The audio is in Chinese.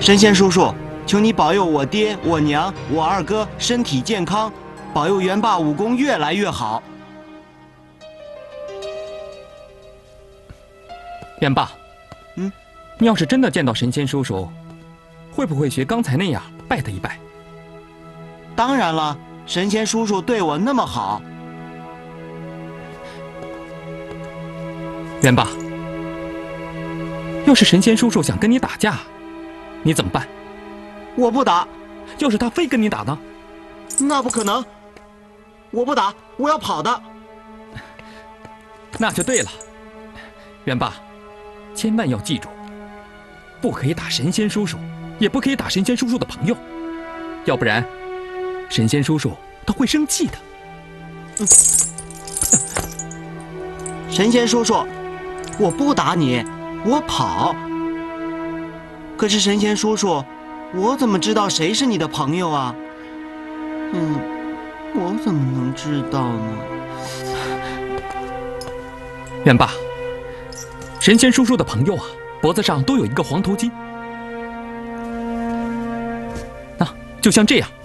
神仙叔叔，求你保佑我爹、我娘、我二哥身体健康，保佑元霸武功越来越好。 元霸，你要是真的见到神仙叔叔，会不会学刚才那样拜他一拜？ 当然了，神仙叔叔对我那么好。 元霸，要是神仙叔叔想跟你打架，你怎么办？ 我不打。 要是他非跟你打呢？ 那不可能，我不打，我要跑的。 那就对了，元霸，千万要记住，不可以打神仙叔叔，也不可以打神仙叔叔的朋友，要不然神仙叔叔他会生气的。 神仙叔叔，我不打你，我跑。可是神仙叔叔，我怎么知道谁是你的朋友啊？我怎么能知道呢？ 元霸，神仙叔叔的朋友啊，脖子上都有一个黄头巾，就像这样。